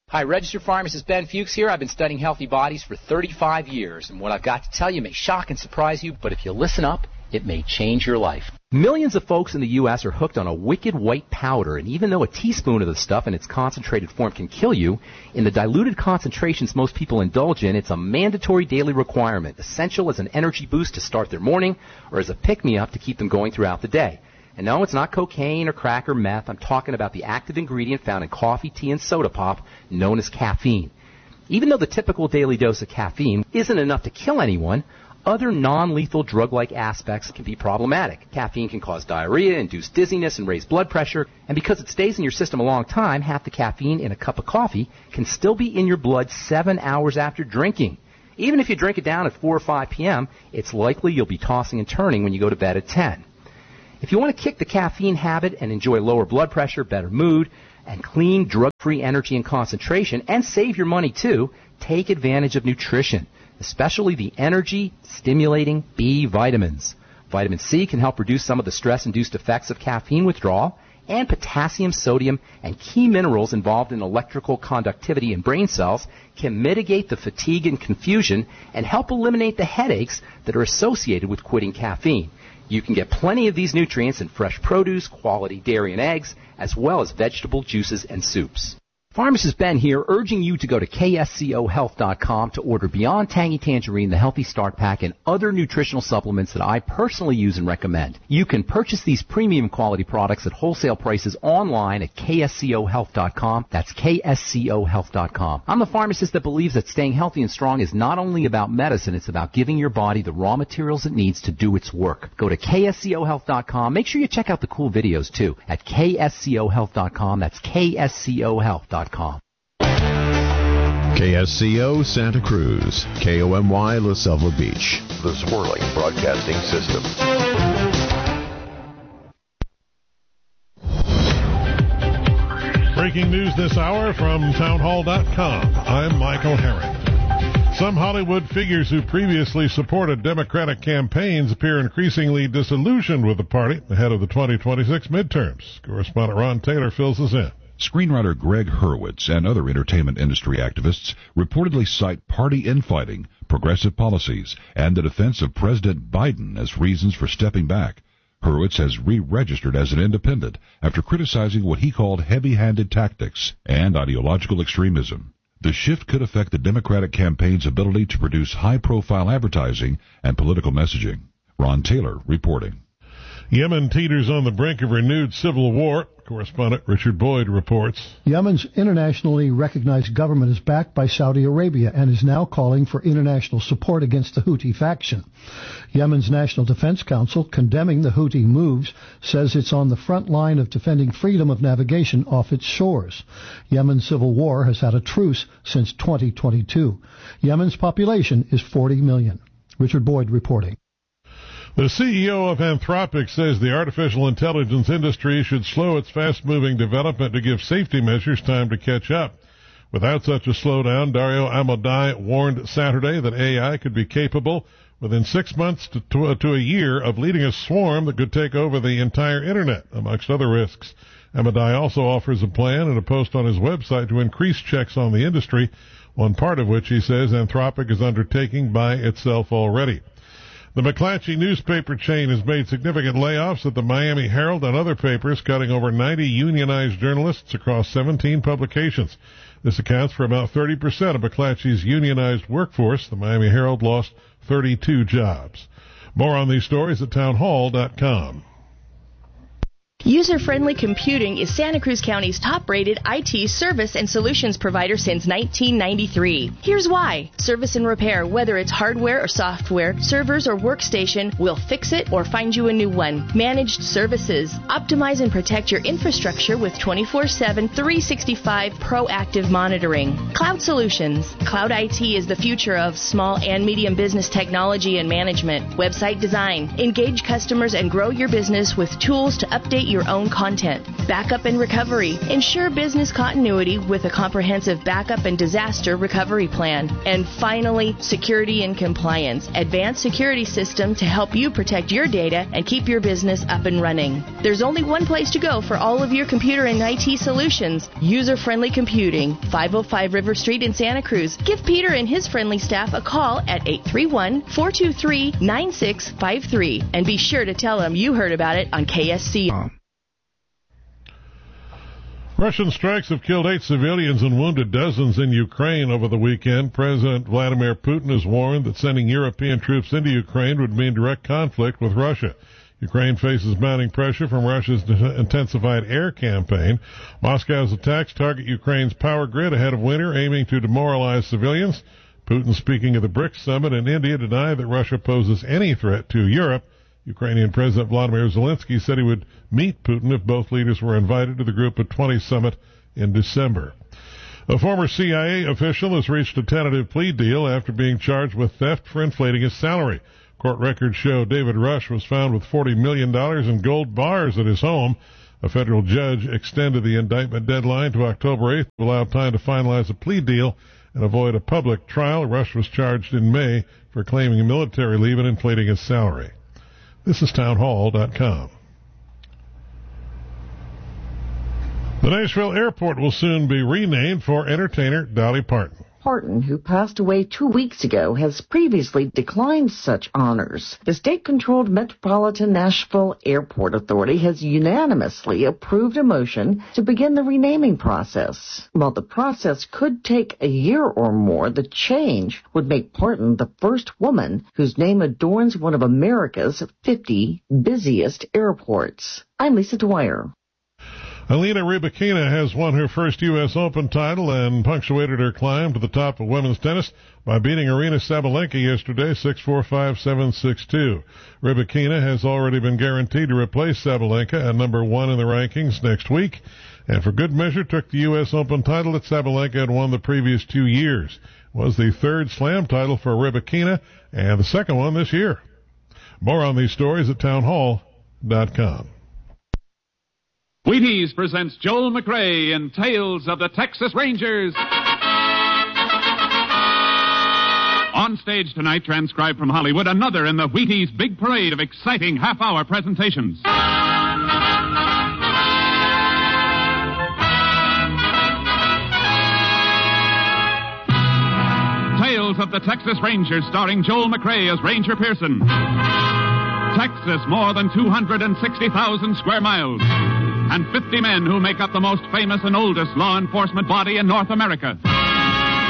Hi, registered pharmacist Ben Fuchs here. I've been studying healthy bodies for 35 years, and what I've got to tell you may shock and surprise you, but if you listen up, it may change your life. Millions of folks in the U.S. are hooked on a wicked white powder, and even though a teaspoon of the stuff in its concentrated form can kill you, in the diluted concentrations most people indulge in, it's a mandatory daily requirement, essential as an energy boost to start their morning or as a pick-me-up to keep them going throughout the day. And no, it's not cocaine or crack or meth. I'm talking about the active ingredient found in coffee, tea, and soda pop, known as caffeine. Even though the typical daily dose of caffeine isn't enough to kill anyone, other non-lethal drug-like aspects can be problematic. Caffeine can cause diarrhea, induce dizziness, and raise blood pressure. And because it stays in your system a long time, half the caffeine in a cup of coffee can still be in your blood 7 hours after drinking. Even if you drink it down at 4 or 5 p.m., it's likely you'll be tossing and turning when you go to bed at 10. If you want to kick the caffeine habit and enjoy lower blood pressure, better mood, and clean, drug-free energy and concentration, and save your money too, take advantage of nutrition, especially the energy-stimulating B vitamins. Vitamin C can help reduce some of the stress-induced effects of caffeine withdrawal, and potassium, sodium, and key minerals involved in electrical conductivity in brain cells can mitigate the fatigue and confusion and help eliminate the headaches that are associated with quitting caffeine. You can get plenty of these nutrients in fresh produce, quality dairy and eggs, as well as vegetable juices and soups. Pharmacist Ben here, urging you to go to kscohealth.com to order Beyond Tangy Tangerine, the Healthy Start Pack, and other nutritional supplements that I personally use and recommend. You can purchase these premium quality products at wholesale prices online at kscohealth.com. That's kscohealth.com. I'm the pharmacist that believes that staying healthy and strong is not only about medicine, it's about giving your body the raw materials it needs to do its work. Go to kscohealth.com. Make sure you check out the cool videos too at kscohealth.com. That's kscohealth.com. KSCO Santa Cruz, KOMY La Selva Beach, the Swirling Broadcasting System. Breaking news this hour from townhall.com. I'm Michael Herring. Some Hollywood figures who previously supported Democratic campaigns appear increasingly disillusioned with the party ahead of the 2026 midterms. Correspondent Ron Taylor fills us in. Screenwriter Greg Hurwitz and other entertainment industry activists reportedly cite party infighting, progressive policies, and the defense of President Biden as reasons for stepping back. Hurwitz has re-registered as an independent after criticizing what he called heavy-handed tactics and ideological extremism. The shift could affect the Democratic campaign's ability to produce high-profile advertising and political messaging. Ron Taylor reporting. Yemen teeters on the brink of renewed civil war. Correspondent Richard Boyd reports. Yemen's internationally recognized government is backed by Saudi Arabia and is now calling for international support against the Houthi faction. Yemen's National Defense Council, condemning the Houthi moves, says it's on the front line of defending freedom of navigation off its shores. Yemen's civil war has had a truce since 2022. Yemen's population is 40 million. Richard Boyd reporting. The CEO of Anthropic says the artificial intelligence industry should slow its fast-moving development to give safety measures time to catch up. Without such a slowdown, Dario Amodei warned Saturday that AI could be capable within 6 months to a year of leading a swarm that could take over the entire Internet, amongst other risks. Amodei also offers a plan in a post on his website to increase checks on the industry, one part of which he says Anthropic is undertaking by itself already. The McClatchy newspaper chain has made significant layoffs at the Miami Herald and other papers, cutting over 90 unionized journalists across 17 publications. This accounts for about 30% of McClatchy's unionized workforce. The Miami Herald lost 32 jobs. More on these stories at townhall.com. User-Friendly Computing is Santa Cruz County's top-rated IT service and solutions provider since 1993. Here's why. Service and repair, whether it's hardware or software, servers or workstation, we'll fix it or find you a new one. Managed services. Optimize and protect your infrastructure with 24/7, 365 proactive monitoring. Cloud Solutions. Cloud IT is the future of small and medium business technology and management. Website design. Engage customers and grow your business with tools to update create your own content. Backup and recovery. Ensure business continuity with a comprehensive backup and disaster recovery plan. And finally, security and compliance. Advanced security system to help you protect your data and keep your business up and running. There's only one place to go for all of your computer and IT solutions. User-friendly computing. 505 River Street in Santa Cruz. Give Peter and his friendly staff a call at 831-423-9653. And be sure to tell them you heard about it on KSC. Russian strikes have killed 8 civilians and wounded dozens in Ukraine over the weekend. President Vladimir Putin has warned that sending European troops into Ukraine would mean direct conflict with Russia. Ukraine faces mounting pressure from Russia's intensified air campaign. Moscow's attacks target Ukraine's power grid ahead of winter, aiming to demoralize civilians. Putin, speaking at the BRICS summit in India, denied that Russia poses any threat to Europe. Ukrainian President Vladimir Zelensky said he would meet Putin if both leaders were invited to the Group of 20 summit in December. A former CIA official has reached a tentative plea deal after being charged with theft for inflating his salary. Court records show David Rush was found with $40 million in gold bars at his home. A federal judge extended the indictment deadline to October 8th to allow time to finalize a plea deal and avoid a public trial. Rush was charged in May for claiming military leave and inflating his salary. This is townhall.com. The Nashville airport will soon be renamed for entertainer Dolly Parton. Parton, who passed away 2 weeks ago, has previously declined such honors. The state-controlled Metropolitan Nashville Airport Authority has unanimously approved a motion to begin the renaming process. While the process could take a year or more, the change would make Parton the first woman whose name adorns one of America's 50 busiest airports. I'm Lisa Dwyer. Alina Rybakina has won her first U.S. Open title and punctuated her climb to the top of women's tennis by beating Aryna Sabalenka yesterday, 6-4, 5-7, 6-2. Rybakina has already been guaranteed to replace Sabalenka at number 1 in the rankings next week, and for good measure took the U.S. Open title that Sabalenka had won the previous 2 years. It was the third slam title for Rybakina and the second one this year. More on these stories at townhall.com. Wheaties presents Joel McRae in Tales of the Texas Rangers. On stage tonight, transcribed from Hollywood, another in the Wheaties big parade of exciting half-hour presentations. Tales of the Texas Rangers, starring Joel McRae as Ranger Pearson. Texas, more than 260,000 square miles. And 50 men who make up the most famous and oldest law enforcement body in North America.